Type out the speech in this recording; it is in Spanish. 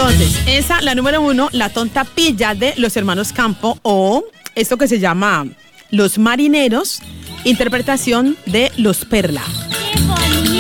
Entonces, esa, la número 1, La tonta pilla de los hermanos Campo, o esto que se llama Los Marineros, interpretación de Los Perla. ¡Qué bonito!